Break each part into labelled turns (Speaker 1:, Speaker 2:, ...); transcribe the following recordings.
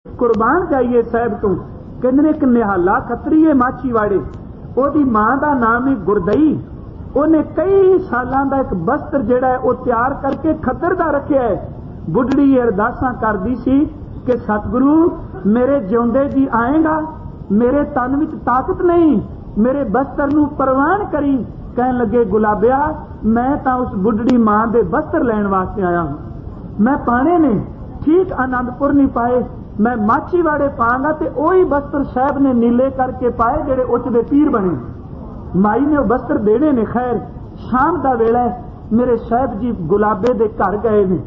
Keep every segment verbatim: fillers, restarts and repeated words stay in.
Speaker 1: कुर्बान जाइए साहब तू कहने एक निहाला खतरी है माछीवाड़े ओदी मां का नाम है गुरदई उन्हें कई सालों का एक वस्त्र जिहड़ा है वह तैयार करके खतर का रखा है। बुढ़ड़ी अरदासां करदी सी कि सतगुरु मेरे जिउंदे जी आएगा मेरे तन विच ताकत नहीं मेरे वस्त्र नूं परवान करी। कहन लगे गुलाबिया मैं तां उस बुढ़ड़ी मां दे वस्त्र लैण वास्ते आया हूं मैं पाने ने ठीक आनंदपुर नहीं पाए मैं माछीवाड़े पांगा ते ओही वस्त्र साहब ने नीले करके पाए जेड़े उच दे पीर बने। माई ने वस्त्र देने ने। खैर शाम का वेला मेरे साहब जी गुलाबे दे घर गए ने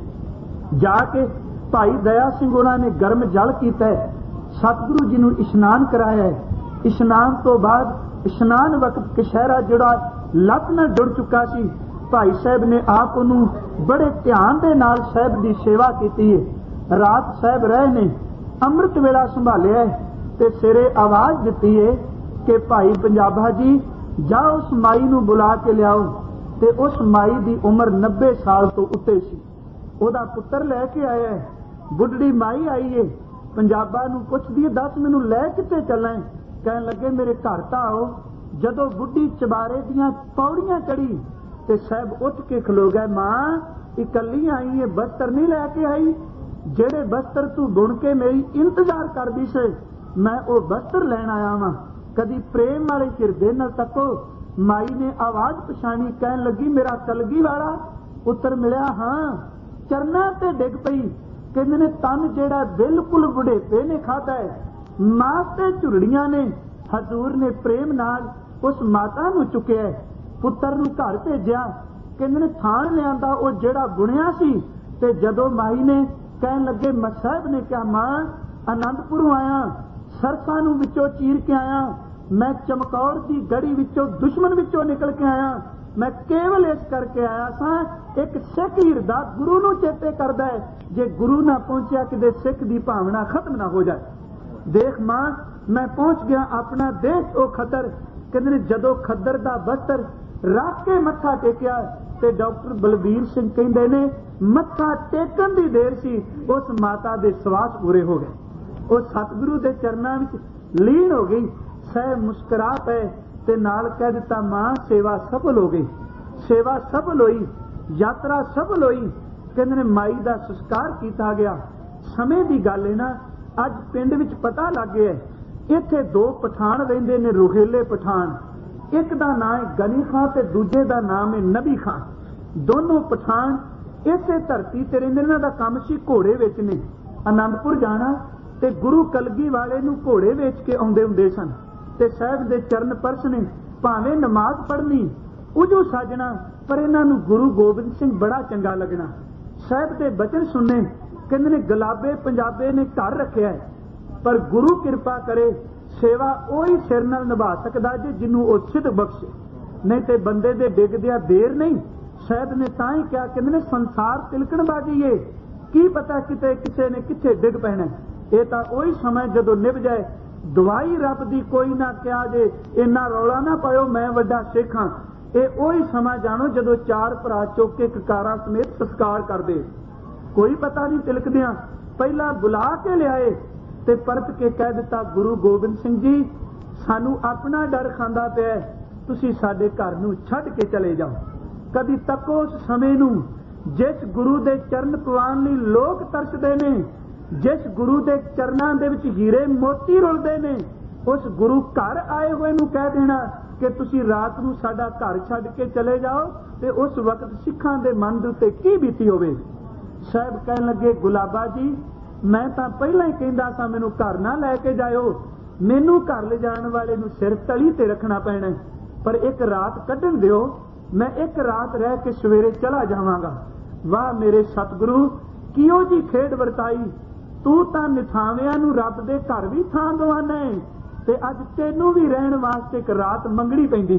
Speaker 1: जाके भाई दया सिंह उन्होंने गर्म जल किया सतगुरु जी नूं इशनान कराया है। इशनान तो बाद इशनान वक्त कशहरा जोड़ा लत न जुड़ चुका सी भाई साहब ने आप उन्होंने बड़े ध्यान दे नाल साहब की सेवा की है। रात साहब रहे ने अमृत वेला संभालिया ते सिरे आवाज दी है कि भाई पंजाबा जी जाओ उस माई नूं बुला के लियाओ। ते उस माई की उम्र नब्बे साल तो उत्ते सी ओदा पुत्र लैके आया है। बुढ़ड़ी माई आई है पंजाबा नूं पुछदी है दस मैनूं लै कित्थे चलां। कहन लगे मेरे घर तां आओ। जदों बुढ़ी चबारे दियां पौड़ियां चढ़ी ते साहब उठ के खलो गए। मां इकल्ली आई है वस्त्र नहीं लैके आई जेड़े वस्त्र तू बुन के मेरी इंतजार कर दी से मैं वो वस्त्र लैन आया वां। कदी प्रेम वाले हिरदे न तको। माई ने आवाज पछाणी कहन लगी मेरा कलगी वाला पुत्र मिलिया। हाँ चरना ते डिग पई कहंदे ने तन जेड़ा बिल्कुल बुढ़ेपे ने खाता है मां ते झुरड़ियां ने। हजूर ने प्रेम नाल उस माता नूं चुकिया पुत्र नूं घर भेजिया। कहंदे ने थान लिआंदा वो जेड़ा बुनिया सी ते जदों माई ने कहन लगे साहब ने कहा मां आनंदपुरों आया सरसा नूं विचों चीर के आया मैं चमकौर की गढ़ी विचों दुश्मन विचों निकल के आया मैं केवल इस करके आया सा एक सिख हिरदा गुरु नूं चेते करदा है जे गुरु ना पहुंचिया किते सिख की भावना खत्म ना हो जाए। देख मां मैं पहुंच गया अपना देश ओ खतर। कहंदे जदों खद्दर दा वस्त्र रख के मत्था टेकिया ते डॉक्टर बलबीर सिंह कहंदे ने मत्था टेकन दी देर सी उस माता दे सवास पूरे हो गए। वो सतगुरु दे चरनां विच लीन हो गई। सह मुस्कुरा पे ते नाल कह दिता मां सेवा सफल हो गई सेवा सफल होई यात्रा सफल होई। कहंदे ने माई दा संस्कार किया गया। समय की गल है ना अज पिंड विच पता लग गया इत्थे दो पठान रहिंदे ने रुहेले पठान। एक दा नाम है गनी खां ते दूजे दा नाम है नबी खां। दोनों पठान इसे धरती ते रहिंदे। इन्हां दा काम सी घोड़े वेचने। आनंदपुर जाना ते गुरु कलगी वाले नूं घोड़े वेच के आउंदे हुंदे सन ते साहब दे चरण परसने भावें नमाज पढ़नी उजू साजना पर इन्हां नूं गुरु गोबिंद सिंह बड़ा चंगा लगना। साहब दे बचन सुनने कहंदे ने गुलाबे पंजाबे ने घर रखिया है पर गुरु कृपा करे सेवा ओही सिर नाल निभा सकदा जे जिन्नू ओ सिद्ध बख्शे नहीं ते बंदे दे डिगदिया देर नहीं। साहब ने तां ही क्या कहंदे ने संसार तिलकण बाजी है की पता किते किसे ने किथे डिग पैना। ये तां ओही समय जदों निभ जाए दवाई रब दी कोई ना क्या जे इन्ना रौला ना पायो मैं वड्डा सिख हां। ये ओही समा जानो जदों चार भरा चुक के ककारां समेत संस्कार कर दे। कोई पता नहीं तिलकदियां पहला बुला के लियाए ते परत के कह दिता गुरु गोबिंद सिंह जी सानू अपना डर खांदा पिया तुसी साडे घर नूं छड्ड के चले जाओ। कदी तको उस समय नूं जिस गुरु दे चरण पवान लई लोक तरसदे ने जिस गुरु दे चरनां दे विच हीरे मोती रुलदे ने उस गुरु घर आए हुए नूं कह देना कि तुसी रात नूं साडा घर छड्ड के चले जाओ ते उस वक्त सिखां दे मन दे उत्ते की बीती होवे। साहब कहन लगे गुलाबा जी मैं तां पहलां ही कहंदा सा मैनूं घर ना लैके जाओ मैनूं घर ले जाण वाले नूं सिर तली ते रखना पैना पर एक रात कढण दिओ मैं एक रात रह के सवेरे चला जावांगा। वाह मेरे सतगुरु किहो जी खेड वरताई तू तां निथाविआं नूं रब दे घर भी थां गवाना है ते अज तैनूं भी रहण वास्ते एक रात मंगणी पैंदी।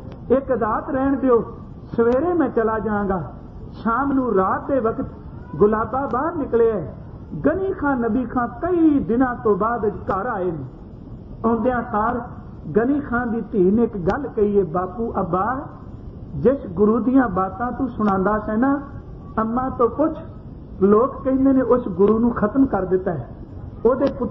Speaker 1: एक रात रहण दिओ सवेरे मैं चला जावांगा। शाम नूं रात दे वक्त गुलाबा बाहर निकले गनी खां नबी खां कई दिनां तो बाद घर आए ने। आउंदिआं सार गनी खां दी धी ने एक गल कही है बापू अब्बा जिस गुरु दियां बातां तू सुणांदा सै ना अम्मा तो पुछ लोग कहंदे ने उस गुरु नूं खत्म कर दिता है। ओहदे